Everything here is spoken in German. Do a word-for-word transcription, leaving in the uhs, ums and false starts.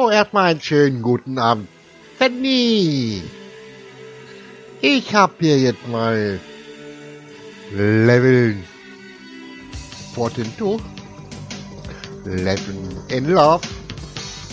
Hallo, erstmal einen schönen guten Abend. Fanny! Ich hab hier jetzt mal Level vierzehn, Level in Love.